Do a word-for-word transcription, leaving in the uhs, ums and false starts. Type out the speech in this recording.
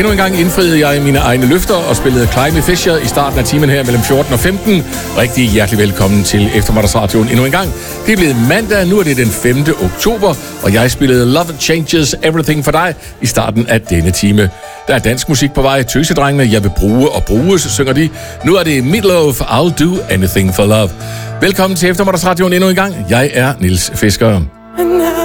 Endnu en gang indfriede jeg mine egne løfter og spillede Climby Fisher i starten af timen her mellem fjorten og femten. Rigtig hjertelig velkommen til Eftermiddagsradioen endnu en gang. Det er blevet mandag, nu er det den femte oktober, og jeg spillede Love Changes Everything for dig i starten af denne time. Der er dansk musik på vej. Tøsedrengene, jeg vil bruge og bruges, synger de. Nu er det Meatloaf, I'll Do Anything for Love. Velkommen til Eftermiddagsradioen endnu en gang. Jeg er Niels Fisker.